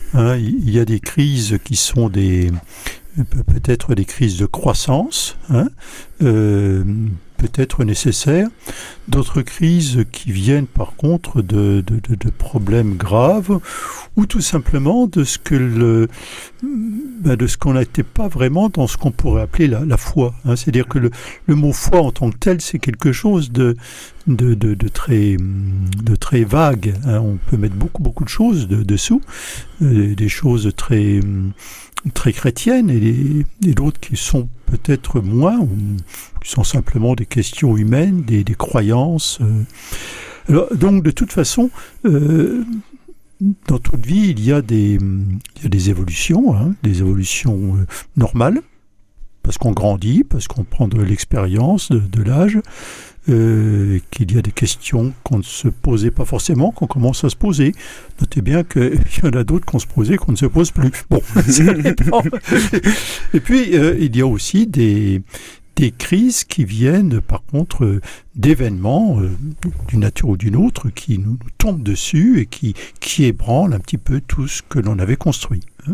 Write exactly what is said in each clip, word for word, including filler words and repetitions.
Hein, il y a des crises qui sont des peut-être des crises de croissance, hein, euh, peut-être nécessaires, d'autres crises qui viennent par contre de, de, de, de problèmes graves, ou tout simplement de ce que le, ben de ce qu'on n'était pas vraiment dans ce qu'on pourrait appeler la, la foi. Hein. C'est-à-dire que le, le mot foi en tant que tel, c'est quelque chose de, de, de, de, très, de très vague. Hein. On peut mettre beaucoup, beaucoup de choses de, dessous, euh, des choses très, très chrétiennes, et, des, et d'autres qui sont peut-être moins, ou qui sont simplement des questions humaines, des, des croyances. Euh. Alors, donc, de toute façon, euh, dans toute vie, il y a des, il y a des évolutions, hein, des évolutions euh, normales, parce qu'on grandit, parce qu'on prend de l'expérience, de, de l'âge, euh, qu'il y a des questions qu'on ne se posait pas forcément, qu'on commence à se poser. Notez bien qu'il y en a d'autres qu'on se posait, qu'on ne se pose plus. Bon, ça dépend. Et puis, euh, il y a aussi des... des crises qui viennent par contre euh, d'événements euh, d'une nature ou d'une autre qui nous, nous tombent dessus et qui, qui ébranlent un petit peu tout ce que l'on avait construit. Hein.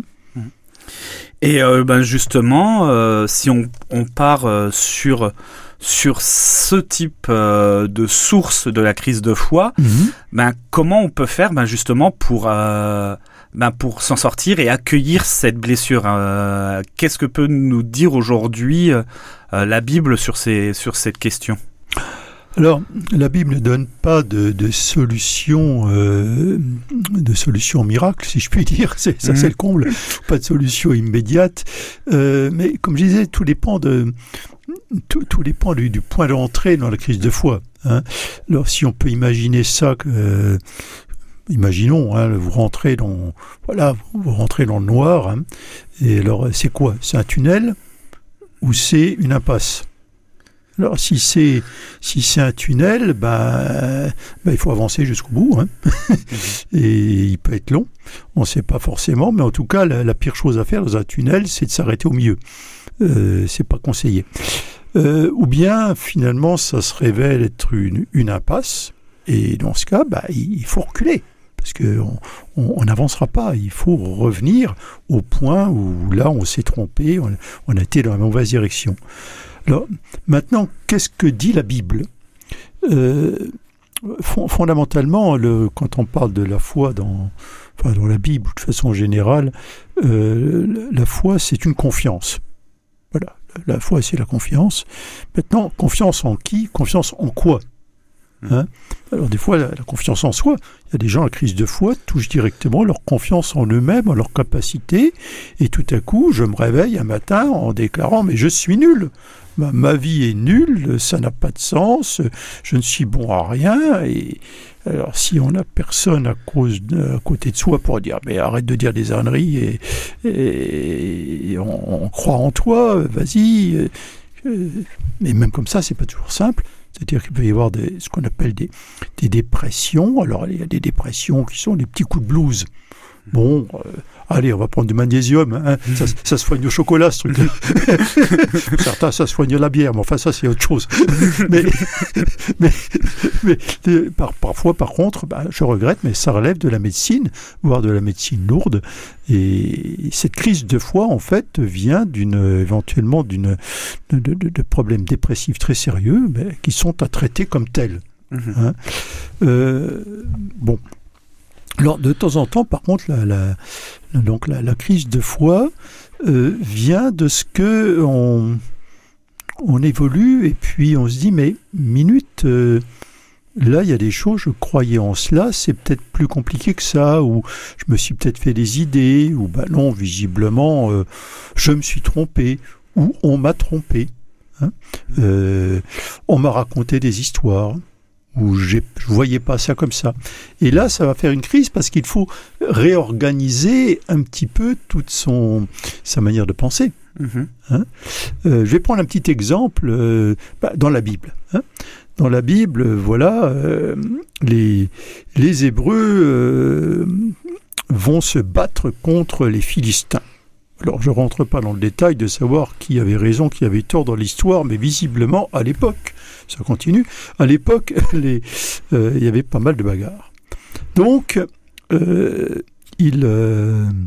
Et euh, ben justement, euh, si on, on part euh, sur, sur ce type euh, de source de la crise de foi, mm-hmm. ben, comment on peut faire ben, justement pour... Euh, Ben pour s'en sortir et accueillir cette blessure. Euh, qu'est-ce que peut nous dire aujourd'hui euh, la Bible sur, ces, sur cette question ? Alors, la Bible ne donne pas de, de solution, euh, de solution miracle, si je puis dire. C'est, ça, mmh. c'est le comble. Pas de solution immédiate. Euh, mais comme je disais, tout dépend de... Tout, tout dépend du, du point d'entrée dans la crise de foi. Hein. Alors, si on peut imaginer ça... Euh, Imaginons, hein, vous rentrez dans, voilà, vous rentrez dans le noir, hein, et alors c'est quoi ? C'est un tunnel ou c'est une impasse ? Alors si c'est si c'est un tunnel, ben, ben il faut avancer jusqu'au bout, hein, et il peut être long, on ne sait pas forcément, mais en tout cas la, la pire chose à faire dans un tunnel, c'est de s'arrêter au milieu. Euh, c'est pas conseillé. Euh, ou bien finalement ça se révèle être une, une impasse, et dans ce cas, ben, il faut reculer. Parce qu'on n'avancera pas, il faut revenir au point où là on s'est trompé, on, on a été dans la mauvaise direction. Alors maintenant, qu'est-ce que dit la Bible ? euh, Fondamentalement, le, quand on parle de la foi dans, enfin, dans la Bible, de façon générale, euh, la foi c'est une confiance. Voilà, la foi c'est la confiance. Maintenant, confiance en qui ? Confiance en quoi ? Hein? Alors des fois la, la confiance en soi, il y a des gens à crise de foi touchent directement leur confiance en eux-mêmes, en leurs capacités, et tout à coup je me réveille un matin en déclarant mais je suis nul, ma, ma vie est nulle, ça n'a pas de sens, je ne suis bon à rien. Et alors si on n'a personne à, cause de, à côté de soi pour dire mais arrête de dire des âneries et, et, et on, on croit en toi, vas-y, mais même comme ça c'est pas toujours simple. C'est-à-dire qu'il peut y avoir des, ce qu'on appelle des, des dépressions. Alors, il y a des dépressions qui sont des petits coups de blues. Bon, euh, allez, on va prendre du magnésium. Hein. Ça, ça se soigne au chocolat, ce truc. Certains, ça se soigne à la bière, mais enfin, ça, c'est autre chose. mais, mais, mais par, parfois, par contre, bah, je regrette, mais ça relève de la médecine, voire de la médecine lourde. Et cette crise de foi, en fait, vient d'une, éventuellement d'une, de, de, de problèmes dépressifs très sérieux, mais qui sont à traiter comme tels. Mmh. Hein. Euh, bon. Alors, de temps en temps, par contre, la, la, donc la, la crise de foi euh, vient de ce que on, on évolue et puis on se dit, mais minute, euh, là, il y a des choses, je croyais en cela, c'est peut-être plus compliqué que ça, ou je me suis peut-être fait des idées, ou ben non, visiblement, euh, je me suis trompé, ou on m'a trompé. Hein, euh, on m'a raconté des histoires. Où j'ai, je ne voyais pas ça comme ça. Et là, ça va faire une crise parce qu'il faut réorganiser un petit peu toute son, sa manière de penser. Mmh. Hein euh, je vais prendre un petit exemple euh, bah, dans la Bible. Hein dans la Bible, voilà, euh, les, les Hébreux euh, vont se battre contre les Philistins. Alors, je ne rentre pas dans le détail de savoir qui avait raison, qui avait tort dans l'histoire, mais visiblement, à l'époque, ça continue, à l'époque, les, euh, il y avait pas mal de bagarres. Donc, euh, il... Euh,